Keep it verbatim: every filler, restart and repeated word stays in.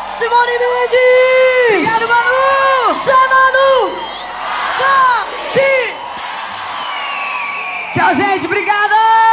Simone Mendes! Obrigado, Manu! Sai, Manu! Tá, sim! Tchau, gente, obrigada!